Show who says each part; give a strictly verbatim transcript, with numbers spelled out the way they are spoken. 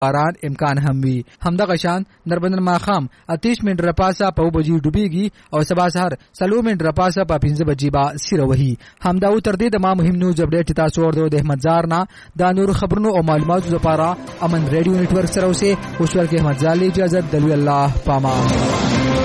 Speaker 1: باران امکان هم وي. همدغه شان نربندن ماخام اتیش منټ رپاسه په بجې ډوبېږي او سبا سهار څلور منټ رپاسه په پنځه بجې به سیره وهي. همدا و تر دې د ما مهم نیوز اپډیټ تاسو ورته د احمد زار نه دا نور خبرونو او معلوماتو لپاره امن ریډیو نتورک سره اوسه. اوس ورکه احمد زار له اجازه د الله پامان.